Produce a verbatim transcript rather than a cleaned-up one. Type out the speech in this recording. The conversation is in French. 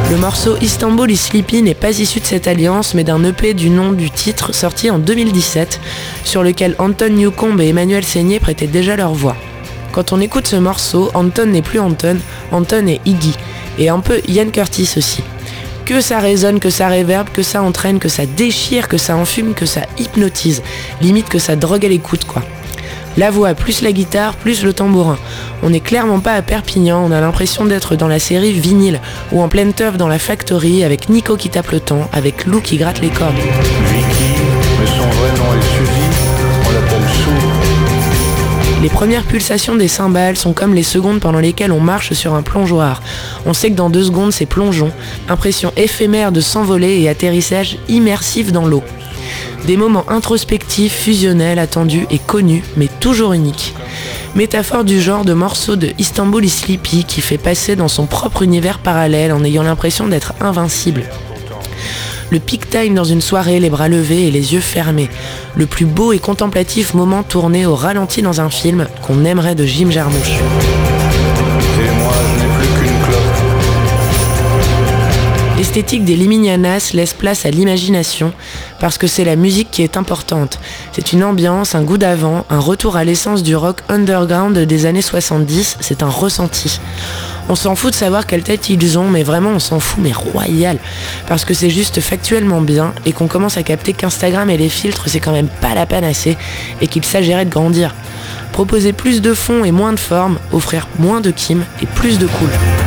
Le morceau Istanbul is Sleepy n'est pas issu de cette alliance, mais d'un E P du nom du titre sorti en deux mille dix-sept, sur lequel Anton Newcombe et Emmanuel Seigné prêtaient déjà leur voix. Quand on écoute ce morceau, Anton n'est plus Anton, Anton est Iggy, et un peu Ian Curtis aussi. Que ça résonne, que ça réverbe, que ça entraîne, que ça déchire, que ça enfume, que ça hypnotise, limite que ça drogue à l'écoute quoi. La voix, plus la guitare, plus le tambourin. On n'est clairement pas à Perpignan, on a l'impression d'être dans la série Vinyle, ou en pleine teuf dans la Factory, avec Nico qui tape le temps, avec Lou qui gratte les cordes. Vicky, mais son vrai nom est Suzy, on l'appelle Sue. Les premières pulsations des cymbales sont comme les secondes pendant lesquelles on marche sur un plongeoir. On sait que dans deux secondes c'est plongeon, impression éphémère de s'envoler et atterrissage immersif dans l'eau. Des moments introspectifs, fusionnels, attendus et connus, mais toujours uniques. Métaphore du genre de morceau de Istanbul is Sleepy qui fait passer dans son propre univers parallèle en ayant l'impression d'être invincible. Le peak time dans une soirée, les bras levés et les yeux fermés. Le plus beau et contemplatif moment tourné au ralenti dans un film qu'on aimerait de Jim Jarmusch. Et moi, je n'ai plus qu'une clope. L'esthétique des Liminianas laisse place à l'imagination parce que c'est la musique qui est importante. C'est une ambiance, un goût d'avant, un retour à l'essence du rock underground des années soixante-dix, c'est un ressenti. On s'en fout de savoir quelle tête ils ont, mais vraiment on s'en fout, mais royal. Parce que c'est juste factuellement bien et qu'on commence à capter qu'Instagram et les filtres c'est quand même pas la panacée et qu'il s'agirait de grandir. Proposer plus de fond et moins de forme, offrir moins de kim et plus de cool.